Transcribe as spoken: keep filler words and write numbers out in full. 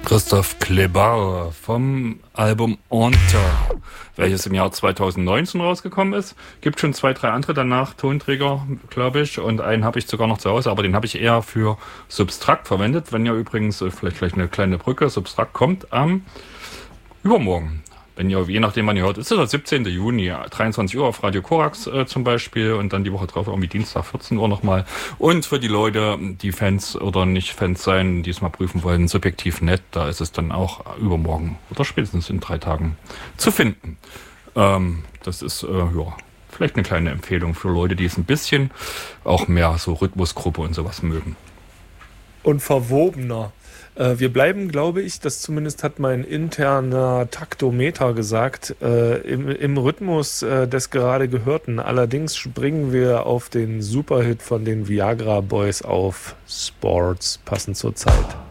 Christoph Kleber vom Album Enter, welches im Jahr zweitausendneunzehn rausgekommen ist. Gibt schon zwei, drei andere danach, Tonträger, glaube ich. Und einen habe ich sogar noch zu Hause, aber den habe ich eher für Substrakt verwendet. Wenn ihr übrigens, vielleicht gleich eine kleine Brücke, Substrakt kommt am übermorgen. Wenn ihr, je nachdem wann ihr hört, ist es der siebzehnten Juni, dreiundzwanzig Uhr auf Radio Korax äh, zum Beispiel und dann die Woche drauf irgendwie Dienstag vierzehn Uhr nochmal. Und für die Leute, die Fans oder nicht Fans sein, die es mal prüfen wollen, subjektiv nett, da ist es dann auch übermorgen oder spätestens in drei Tagen zu finden. Ähm, das ist, äh, ja, vielleicht eine kleine Empfehlung für Leute, die es ein bisschen auch mehr so Rhythmusgruppe und sowas mögen. Und verwobener. Wir bleiben, glaube ich, das zumindest hat mein interner Taktometer gesagt, äh, im, im Rhythmus äh, des gerade Gehörten. Allerdings springen wir auf den Superhit von den Viagra Boys auf Sports, passend zur Zeit.